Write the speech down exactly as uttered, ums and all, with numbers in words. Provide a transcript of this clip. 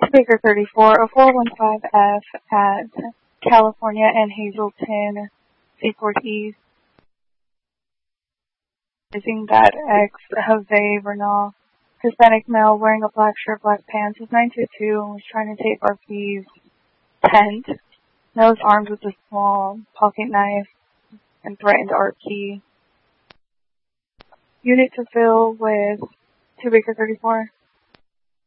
Baker thirty-four, a four one five F at California and Hazleton, Seaport East. Using that ex-Jose Bernal, Hispanic male wearing a black shirt, black pants, is nine two two and was trying to take R P's tent. Male was armed with a small pocket knife and threatened R P. Unit to fill with two Baker thirty-four.